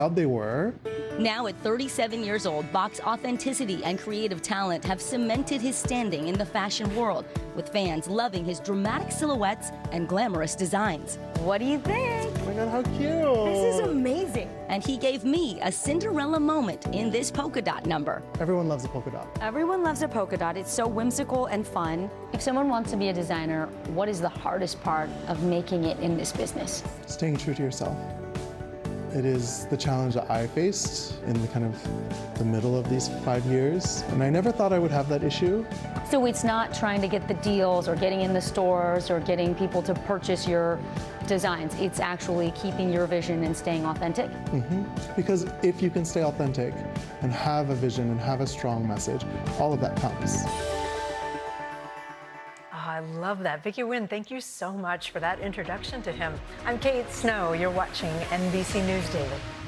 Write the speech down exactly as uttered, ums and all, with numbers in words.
proud they were. Now at thirty-seven years old, Bach's authenticity and creative talent have cemented his standing in the fashion world, with fans loving his dramatic silhouettes and glamorous designs. What do you think? Oh my God, how cute. This is amazing. And he gave me a Cinderella moment in this polka dot number. Everyone loves a polka dot. Everyone loves a polka dot. It's so whimsical and fun. If someone wants to be a designer, what is the hardest part of making it in this business? Staying true to yourself. It is the challenge that I faced in the kind of the middle of these five years. And I never thought I would have that issue. So it's not trying to get the deals or getting in the stores or getting people to purchase your designs. It's actually keeping your vision and staying authentic. Mm-hmm. Because if you can stay authentic and have a vision and have a strong message, all of that comes. I love that. Vicki Nguyen, thank you so much for that introduction to him. I'm Kate Snow. You're watching N B C News Daily.